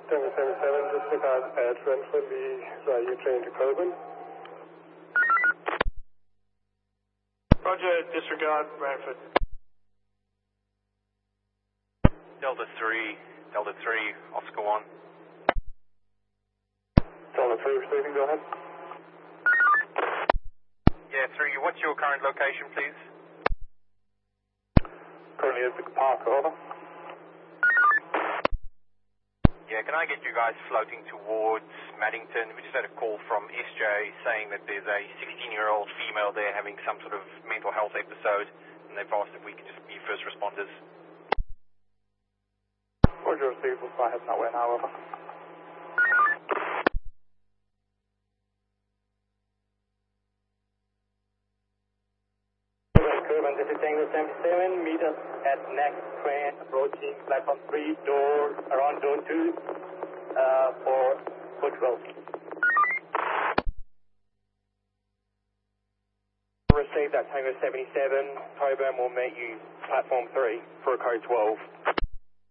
Tango 77, disregard transfer the Zaire train to Coburn. Roger, disregard Brantford. Delta 3, Oscar 1. Delta 3 receiving, go ahead. Yeah, 3, what's your current location, please? Currently at the park, over. Yeah, can I get you guys floating towards Maddington? We just had a call from SJ saying that there's a 16-year-old female there having some sort of mental health episode, and they've asked if we can just be first responders. Roger, received, we'll fly heading that way now, over. Coburn, this is Tango 77, meet us at next train approaching platform 3, around door 2, for 12. Receive that Tango 77, Coburn will meet you platform 3 for a code 12.